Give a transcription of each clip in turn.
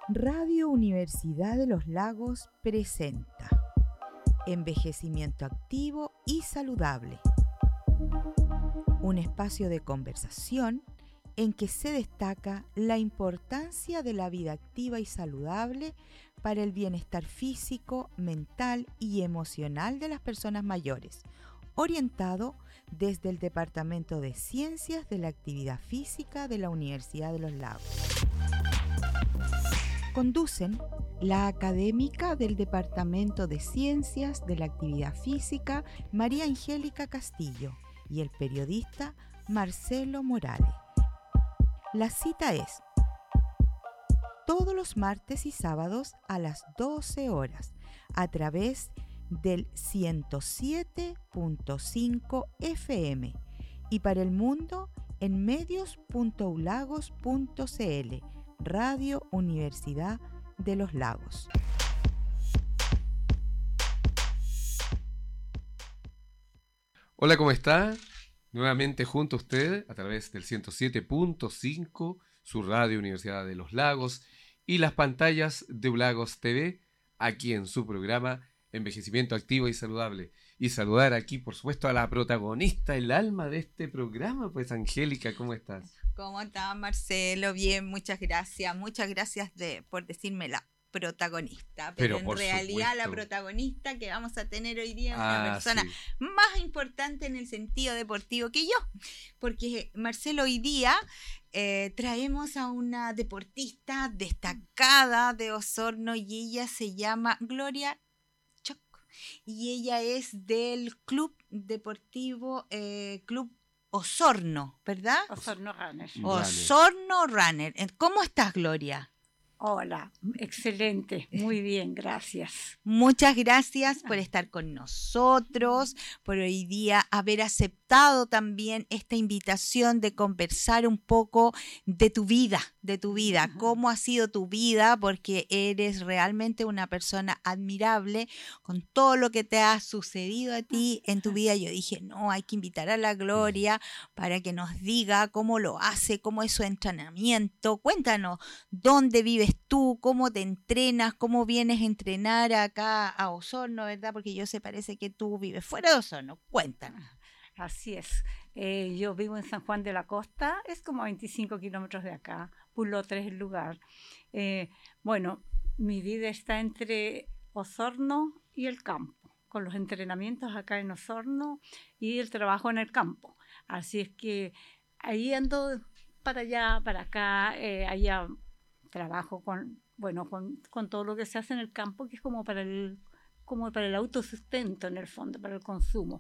Radio Universidad de los Lagos presenta Envejecimiento activo y saludable. Un espacio de conversación en que se destaca la importancia de la vida activa y saludable para el bienestar físico, mental y emocional de las personas mayores, orientado desde el Departamento de Ciencias de la Actividad Física de la Universidad de los Lagos. Conducen la académica del Departamento de Ciencias de la Actividad Física, María Angélica Castillo, y el periodista Marcelo Morales. La cita es todos los martes y sábados a las 12 horas a través del 107.5 FM y para el mundo en medios.ulagos.cl, Radio Universidad de los Lagos. Hola, ¿cómo está? Nuevamente junto a usted a través del 107.5, su Radio Universidad de los Lagos y las pantallas de Ulagos TV, aquí en su programa Envejecimiento Activo y Saludable. Y saludar aquí, por supuesto, a la protagonista, el alma de este programa, pues Angélica, ¿cómo estás? ¿Cómo estás, Marcelo? Bien, muchas gracias. Muchas gracias por decirme la protagonista, pero en realidad supuesto, la protagonista que vamos a tener hoy día es una persona más importante en el sentido deportivo que yo, porque Marcelo, hoy día traemos a una deportista destacada de Osorno y ella se llama Gloria Choc y ella es del Club Deportivo Club Osorno, ¿verdad? Osorno Runner. Osorno Runner. ¿Cómo estás, Gloria? Hola, excelente, muy bien, gracias. Muchas gracias por estar con nosotros, por hoy día haber aceptado también esta invitación de conversar un poco de tu vida, cómo ha sido tu vida, porque eres realmente una persona admirable con todo lo que te ha sucedido a ti en tu vida. Yo dije, no, hay que invitar a la Gloria para que nos diga cómo lo hace, cómo es su entrenamiento. Cuéntanos, ¿dónde vives tú? ¿Cómo te entrenas? ¿Cómo vienes a entrenar acá a Osorno, verdad? Porque yo sé, parece que tú vives fuera de Osorno. Cuéntanos. Así es. Yo vivo en San Juan de la Costa, es como a 25 kilómetros de acá. Pulotre es el lugar. Bueno, mi vida está entre Osorno y el campo, con los entrenamientos acá en Osorno y el trabajo en el campo. Así es que ahí ando para allá, para acá, allá trabajo con todo lo que se hace en el campo, que es como para el autosustento en el fondo, para el consumo.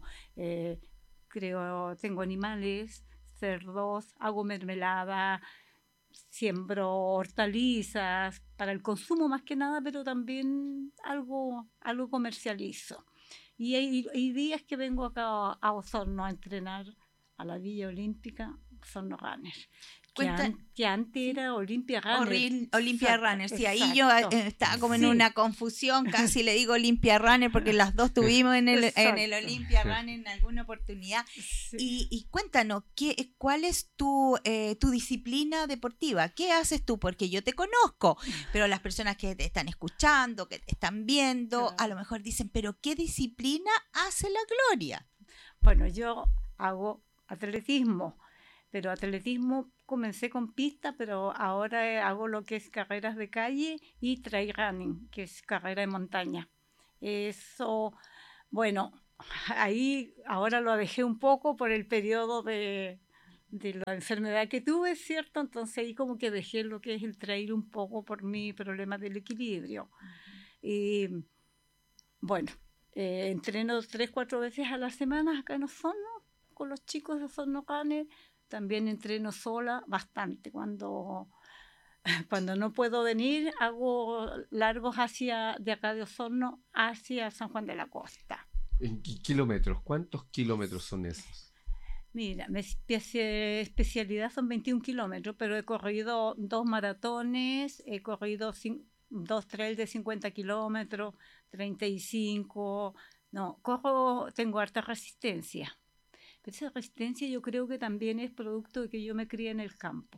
Tengo animales, cerdos, hago mermelada, siembro hortalizas para el consumo más que nada, pero también algo comercializo. Y hay días que vengo acá a Osorno a entrenar a la Villa Olímpica, Osorno Runner. Que antes era Olimpia Runner. Olimpia Runner, sí, ahí yo estaba como en una confusión, casi le digo Olimpia Runner porque las dos tuvimos en el Olimpia Runner en alguna oportunidad. Sí. Y cuéntanos, ¿cuál es tu disciplina deportiva? ¿Qué haces tú? Porque yo te conozco, pero las personas que te están escuchando, que te están viendo, a lo mejor dicen, ¿pero qué disciplina hace la Gloria? Bueno, yo hago atletismo, pero atletismo comencé con pista, pero ahora hago lo que es carreras de calle y trail running, que es carrera de montaña. Eso, bueno, ahí ahora lo dejé un poco por el periodo de la enfermedad que tuve, ¿cierto? Entonces ahí como que dejé lo que es el trail un poco por mi problema del equilibrio. Y bueno, entreno 3-4 veces a la semana acá en Osorno con los chicos de Osorno Runner. También entreno sola bastante. Cuando no puedo venir, hago largos de acá de Osorno hacia San Juan de la Costa. ¿En kilómetros? ¿Cuántos kilómetros son esos? Mira, mi especialidad son 21 kilómetros, pero he corrido 2 maratones, he corrido 2 trails de 50 kilómetros, 35. No, tengo harta resistencia. Pero esa resistencia yo creo que también es producto de que yo me crié en el campo.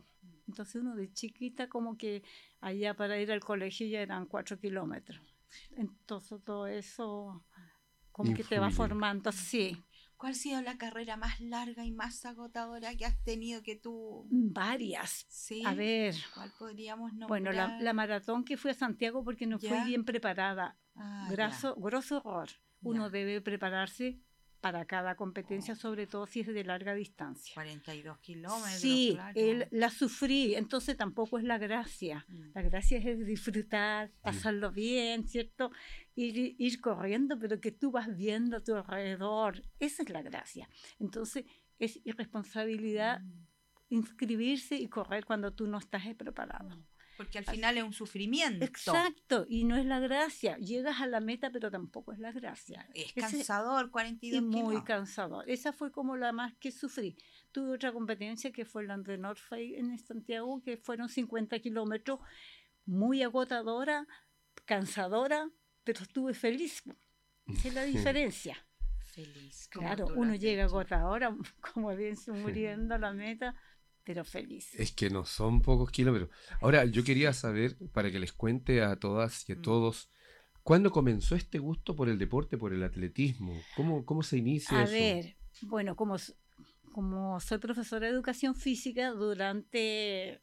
Entonces uno de chiquita como que allá para ir al colegio ya eran 4 kilómetros. Entonces todo eso como que te va Influye. formando, sí. ¿Cuál ha sido la carrera más larga y más agotadora que has tenido que tú? Varias. Sí. A ver, ¿Cuál podríamos nombrar? bueno, la maratón que fui a Santiago porque no fui ¿Ya? bien preparada. Ah, Grosso error. Uno Ya. debe prepararse para cada competencia, sobre todo si es de larga distancia. 42 kilómetros. Sí, claro. la sufrí, entonces tampoco es la gracia. Mm. La gracia es disfrutar, pasarlo bien, ¿cierto? Ir corriendo, pero que tú vas viendo a tu alrededor. Esa es la gracia. Entonces es irresponsabilidad inscribirse y correr cuando tú no estás preparado. Porque al final es un sufrimiento. Exacto, y no es la gracia. Llegas a la meta, pero tampoco es la gracia. Es cansador, 42 y muy kilómetros. cansador. Esa fue como la más que sufrí. Tuve otra competencia que fue la de North Face en Santiago, que fueron 50 kilómetros, muy agotadora, cansadora, pero estuve feliz. Esa es la diferencia. Feliz. Claro, uno llega agotadora, como bien muriendo a la meta, pero feliz. Es que no son pocos kilómetros. Ahora, yo quería saber, para que les cuente a todas y a todos, ¿cuándo comenzó este gusto por el deporte, por el atletismo? ¿Cómo se inicia eso? A ver, bueno, como soy profesora de educación física, durante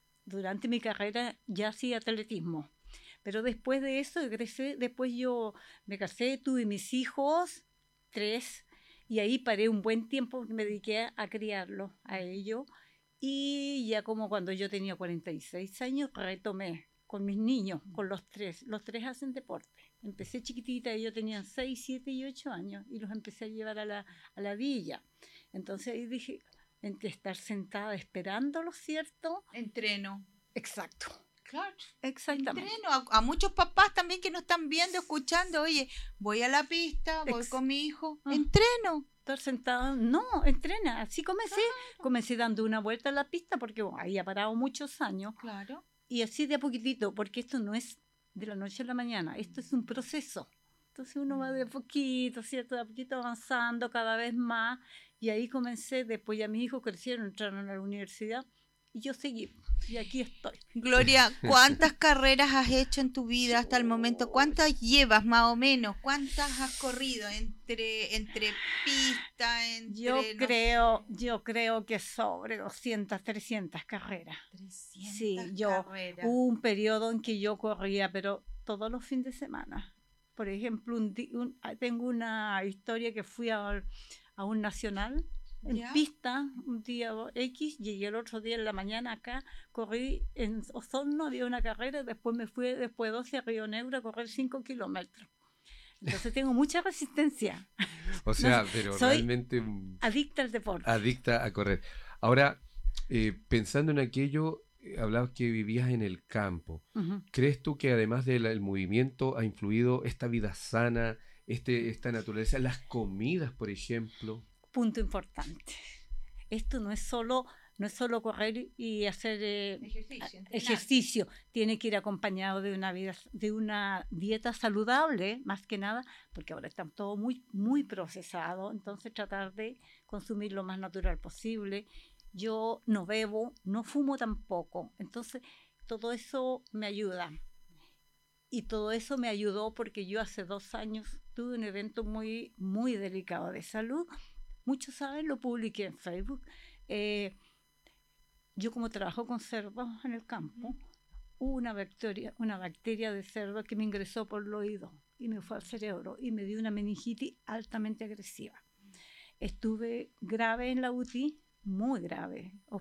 mi carrera ya hacía atletismo. Pero después de eso egresé, después yo me casé, tuve mis hijos, 3, y ahí paré un buen tiempo, me dediqué a criarlos, a ellos. Y ya como cuando yo tenía 46 años, retomé con mis niños, con los 3. Los 3 hacen deporte. Empecé chiquitita, ellos tenían 6, 7 y 8 años y los empecé a llevar a la villa. Entonces ahí dije, entre estar sentada esperándolos, ¿cierto? Entreno. Exacto. Claro. Exactamente. Entreno. A muchos papás también que nos están viendo, escuchando, oye, voy a la pista, voy con mi hijo, entreno. Estar sentada, no, entrena. Así comencé. Claro. Comencé dando una vuelta a la pista porque había parado muchos años. Claro. Y así de a poquitito, porque esto no es de la noche a la mañana, esto es un proceso. Entonces uno va de a poquito, ¿cierto? De a poquito avanzando cada vez más. Y ahí comencé, después ya mis hijos crecieron, entraron a la universidad y yo seguí. Y aquí estoy. Gloria, ¿cuántas carreras has hecho en tu vida hasta el momento? ¿Cuántas llevas más o menos? ¿Cuántas has corrido entre pistas? Yo creo que sobre 200, 300 carreras. 300 sí, carreras. Hubo un periodo en que yo corría, pero todos los fines de semana. Por ejemplo, tengo una historia que fui a un nacional. En pista, un día X, llegué el otro día en la mañana acá, corrí en Osorno, había una carrera, después me fui después 12 a Río Negro a correr 5 kilómetros. Entonces tengo mucha resistencia. O sea, pero soy realmente adicta al deporte. Adicta a correr. Ahora, pensando en aquello, hablabas que vivías en el campo. Uh-huh. ¿Crees tú que además del movimiento ha influido esta vida sana, esta naturaleza, las comidas, por ejemplo? Punto importante. Esto no es solo correr y hacer ejercicio. Tiene que ir acompañado de una dieta saludable, más que nada, porque ahora está todo muy, muy procesado. Entonces tratar de consumir lo más natural posible. Yo no bebo, no fumo tampoco. Entonces todo eso me ayuda. Y todo eso me ayudó porque yo hace 2 años tuve un evento muy, muy delicado de salud. Muchos saben, lo publiqué en Facebook. Yo como trabajo con cerdos en el campo, hubo una bacteria de cerdo que me ingresó por el oído y me fue al cerebro y me dio una meningitis altamente agresiva. Estuve grave en la UTI, muy grave,